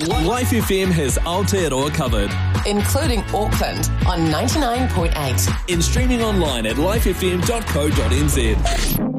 Life FM has Aotearoa covered. Including Auckland on 99.8. In streaming online at lifefm.co.nz.